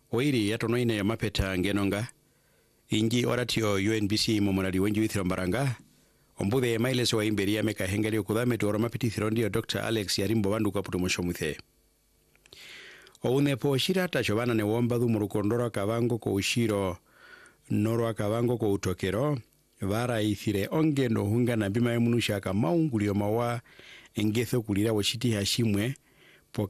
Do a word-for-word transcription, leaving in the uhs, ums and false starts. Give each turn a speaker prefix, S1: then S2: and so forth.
S1: oiri yatonoine mapeta ngenonga inji oratio U N B C momonari wenji withiro mbaranga ombuthe maileso wa imberia meka hengeli okudhame tuoro mapiti thirondio Doctor Alex Yarimbo bandu kwa puto mosho muthe oune po shirata shovana ne womba dhu murukondora kavango ko ushiro noro kavango ko utokero vara ithire onge no hunga na bima emunusha kama ungulio mawa engetho kulira washiti hashimwe